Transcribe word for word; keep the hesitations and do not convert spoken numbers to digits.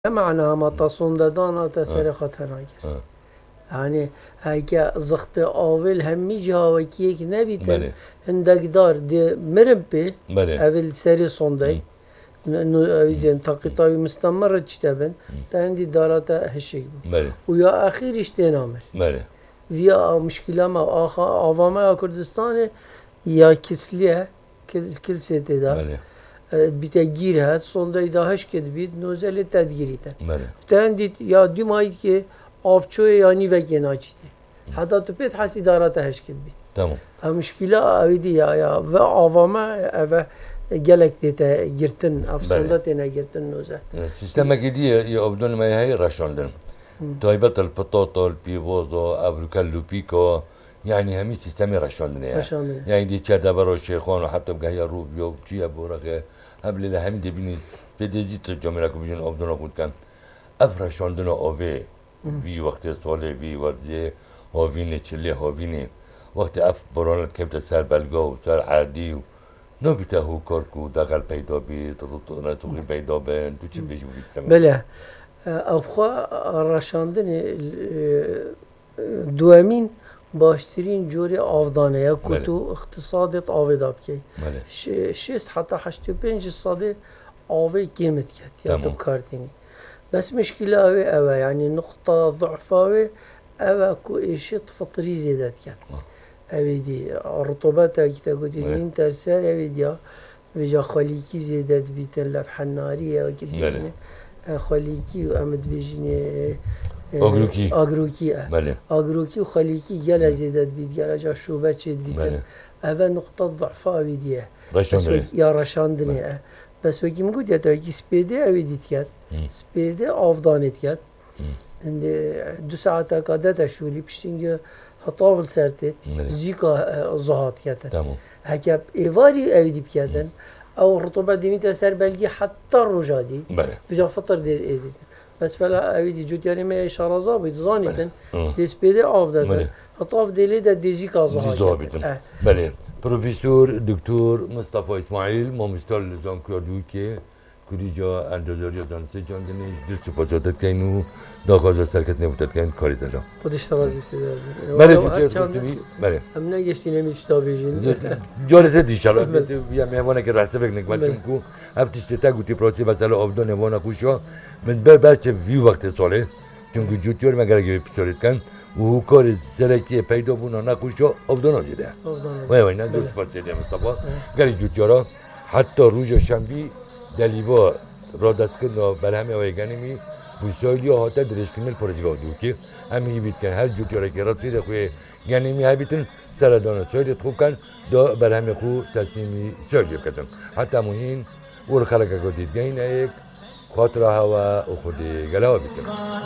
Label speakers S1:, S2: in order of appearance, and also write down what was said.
S1: معناها ما تصون دادانا تسر خطر ناگر يعني هيك زخت آول همي جهاوكيك نبيتن هندك دار دي مرمبي أول سري صندي إنه أيدين تقطعي مستمر تشتبن تاندي دارات هشيك ويا أخير اشتين عمل ويا مشكلة ما آخر عوامة كردستان يا كسلية كل كل سنة ده بتجير هات صندي داهش كده بيد نوزل تدگيريته تاندي يا دي ماي كي آفچوی یعنی وگی ناچیده حتی تو پیت حسی دارات هشکل بید
S2: تمام
S1: مشکل اویدی یا یا و آوامه و گلک دیتا گرتن افسردت اینا گرتن نوزه
S2: سیستم گیدی یا ابدون ما هی رشاندن تایبت البطاطا البيبوظا ابركالو بيكو يعني همي سيستمي رشاندن
S1: رشاندن
S2: يعني دي كذا برا شيخان وحتى بقى هي روب يو جي ابورقه قبل ده هم دي بني بديجي تجمع لكم بيجن ابدون بود كان افرشاندن اوبي وی وقت ساله وی وقتی هاوینه چله هاوینه وقتی اف برانت کبت سر بلگا و سر عردی و نبیته هو کار کو دقل پیدا بید نتوقی پیدا بین تو چی بیش بید
S1: بله ابخوا رشاندن دوامین باشترین جوری آفدانه یا کتو اقتصادت آویداب که شست حتی هشت و پنج ساده آوی قیمت کرد یا تو کارتینی بس مشكلة أوي أوي يعني نقطة ضعف أوي أوي كو إيشيت فطري زيادات كان أوي دي رطوبتها كتا قلتي انت سار أوي دي ويجا خليكي زيادات بيتن لف حنارية وكده خليكي وأمد بيجيني
S2: أغروكي
S1: أغروكي أغروكي وخليكي جلا زيادات بيت جلا جا شوبات شد بيتن أوي نقطة ضعف أوي دي يا رشاندني بس وكي مقود يا تاكي سبيدي أوي دي تيات سبيدي أفضانت كات عند دو ساعات كادت شولي بشتينجا هطاول سرتت زيكا زهات كات
S2: تمام
S1: هكاب إيفاري أودي بكاتن أو رطوبة ديميتا سر بلقي حتى الرجادي فيجا فطر دي إيديت بس فلا أودي جوت يعني ما إشارة ظابط ظانيتن دي سبيدي أفضل هطاف دي ليدا دي زيكا زهات
S2: بله بروفيسور دكتور مصطفى إسماعيل ممثل لزان كردوكي كوريجا اندازاری دانسته جان دنیش دوست پاسداد کینو داغاز سرکت نبودت کین کاری دارم.
S1: خودش تغذیه می‌سازه.
S2: بله دیگه بله.
S1: هم نگشتی نمی‌شتا بیشین.
S2: جالسه دیشالا بیا مهمانه که راسته بگنیم وقتی کو هفتیش تا گویی پروسی مثلا آبدان مهمانه کوشا من بعد وی وقت ساله چون جوتیور مگر که پیشورید کن و هو کار سرکی پیدا بونا نکوشا آبدان آجیده.
S1: آبدان.
S2: وای وای نه دوست پاسداد مصطفی گری جوتیورا حتی روز شنبه دلیوا را دست کن و برهمی ویگانی بسیاری هات درش کنن پروژه دوکی همی بیت کن هر جوتیاره که راستی دخوی گنی می هبیتن سردان سویت خوب کن دا برهمی خو تصمیمی سویت کردن حتی مهم ور خلق کردید گین یک خاطر هوا و خودی گلاه بیتن